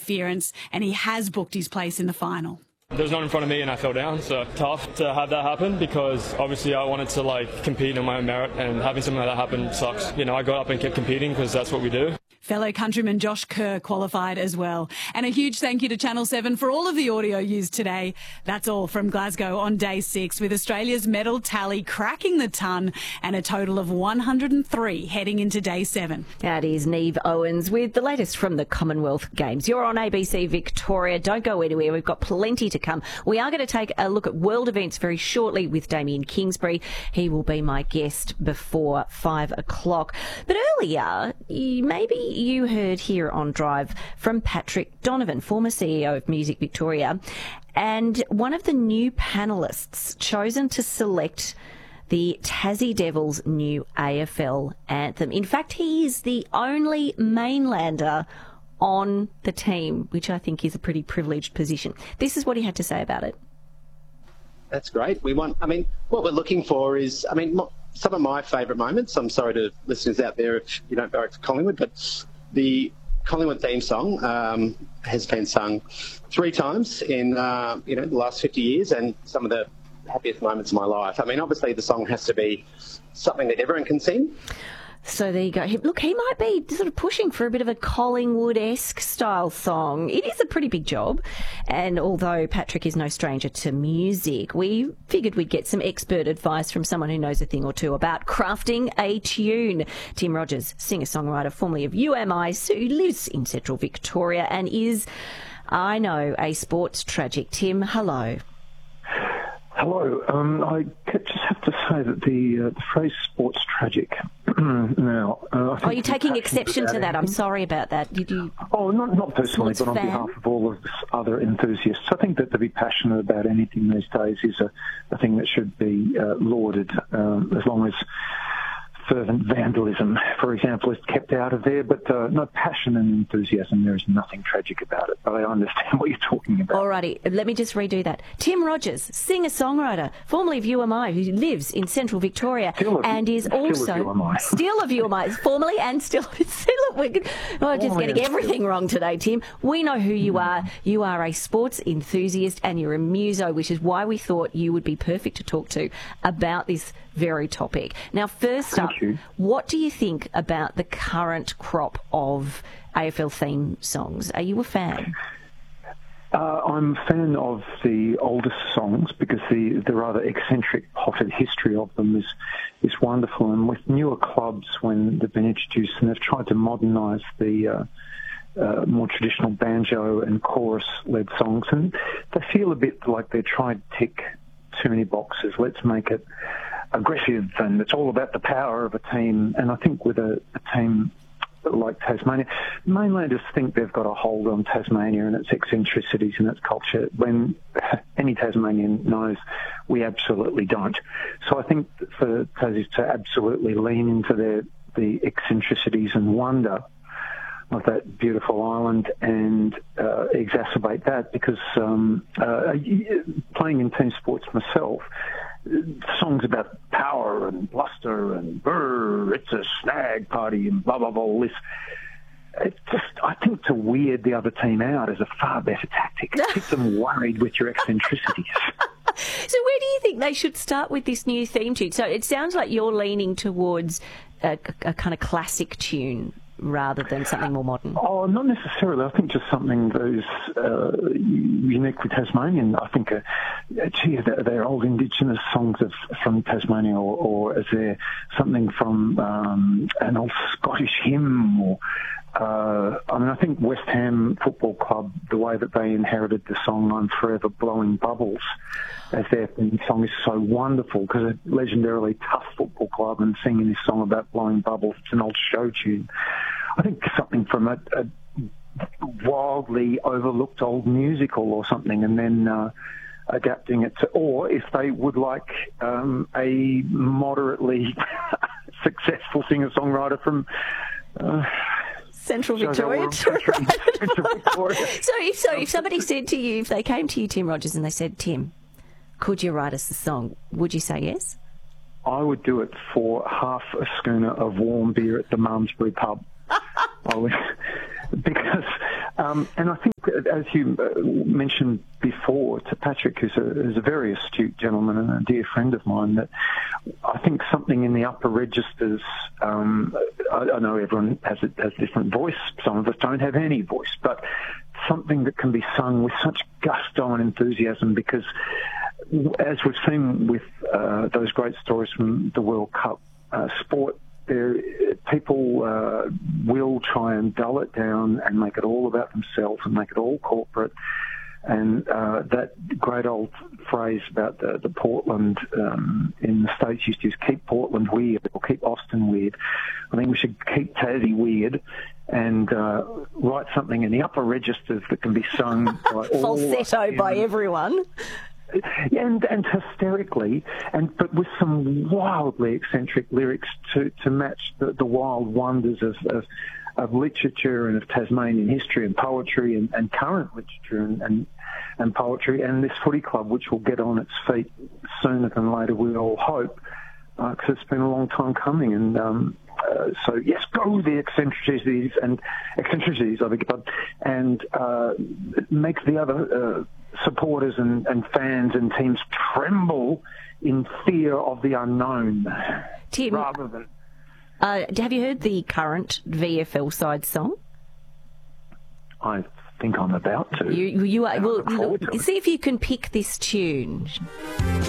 interference, and he has booked his place in the final. There was no one in front of me and I fell down, so tough to have that happen because obviously I wanted to compete on my own merit, and having something like that happen sucks. I got up and kept competing because that's what we do. Fellow countryman Josh Kerr qualified as well. And a huge thank you to Channel 7 for all of the audio used today. That's all from Glasgow on day 6, with Australia's medal tally cracking the ton and a total of 103 heading into day 7. That is Niamh Owens with the latest from the Commonwealth Games. You're on ABC Victoria. Don't go anywhere. We've got plenty to come. We are going to take a look at world events very shortly with Damien Kingsbury. He will be my guest before 5 o'clock. But earlier, maybe you heard here on Drive from Patrick Donovan, former CEO of Music Victoria, and one of the new panellists chosen to select the Tassie Devils' new AFL anthem. In fact, he is the only mainlander on the team, which I think is a pretty privileged position. This is what he had to say about it. That's great. What we're looking for is, some of my favourite moments. I'm sorry to listeners out there if you don't barrack for Collingwood, but the Collingwood theme song has been sung 3 times in the last 50 years, and some of the happiest moments of my life. Obviously the song has to be something that everyone can sing. So there you go. Look, he might be sort of pushing for a bit of a Collingwood-esque style song. It is a pretty big job. And although Patrick is no stranger to music, we figured we'd get some expert advice from someone who knows a thing or two about crafting a tune. Tim Rogers, singer-songwriter formerly of UMI, who lives in Central Victoria and is, I know, a sports tragic. Tim, hello. Hello. I just have to say that the phrase sports tragic now... Are you taking exception to that? I'm sorry about that. Did you... Oh, not personally, but on behalf of all of the other enthusiasts. I think that to be passionate about anything these days is a thing that should be lauded, as long as fervent vandalism, for example, is kept out of there. But no passion and enthusiasm, there is nothing tragic about it. But I understand what you're talking about. Alrighty, let me just redo that. Tim Rogers, singer-songwriter, formerly of UMI, who lives in Central Victoria and is also... Still of UMI, formerly and still... I'm just getting everything wrong today, Tim. We know who you are. You are a sports enthusiast and you're a muso, which is why we thought you would be perfect to talk to about this very topic. Now, first up, what do you think about the current crop of AFL theme songs? Are you a fan? I'm a fan of the oldest songs because the rather eccentric potted history of them is wonderful. And with newer clubs, when they've been introduced and they've tried to modernise the more traditional banjo and chorus-led songs, and they feel a bit like they're trying to tick too many boxes. Let's make it aggressive, and it's all about the power of a team. And I think with a team like Tasmania, mainlanders think they've got a hold on Tasmania and its eccentricities and its culture, when any Tasmanian knows we absolutely don't. So I think for Tassie to absolutely lean into the eccentricities and wonder of that beautiful island and exacerbate that, because playing in team sports myself, songs about power and bluster and brr, it's a snag party and blah, blah, blah, all this. I think to weird the other team out is a far better tactic. Keep them worried with your eccentricities. So where do you think they should start with this new theme tune? So it sounds like you're leaning towards a kind of classic tune rather than something more modern. Oh, not necessarily. I think just something that is unique with Tasmanian. I think, they're old Indigenous songs from Tasmania, or is there something from an old Scottish hymn, or I think West Ham Football Club, the way that they inherited the song "I'm Forever Blowing Bubbles" as their theme song is so wonderful, because a legendarily tough football club and singing this song about blowing bubbles, it's an old show tune. I think something from a wildly overlooked old musical or something, and then adapting it to, or if they would like a moderately successful singer-songwriter from... Central Victoria. Central Victoria. So if somebody said to you, if they came to you, Tim Rogers, and they said, Tim, could you write us a song? Would you say yes? I would do it for half a schooner of warm beer at the Malmesbury pub. Because And I think, as you mentioned before to Patrick, who's a very astute gentleman and a dear friend of mine, that I think something in the upper registers, I know everyone has different voice, some of us don't have any voice, but something that can be sung with such gusto and enthusiasm, because as we've seen with those great stories from the World Cup, sport, people will try and dull it down and make it all about themselves and make it all corporate. And that great old phrase about the Portland in the States used to use, keep Portland weird or keep Austin weird. I think we should keep Tassie weird and write something in the upper registers that can be sung by all. Falsetto by everyone. And hysterically, but with some wildly eccentric lyrics to match the wild wonders of literature and of Tasmanian history and poetry and current literature and poetry, and this footy club, which will get on its feet sooner than later, we all hope, because it's been a long time coming. And so yes, go the eccentricities, I beg your pardon, and make the other supporters and fans and teams tremble in fear of the unknown, Tim, rather than. Have you heard the current VFL side song? I think I'm about to. You are. Well, look forward to it. See if you can pick this tune.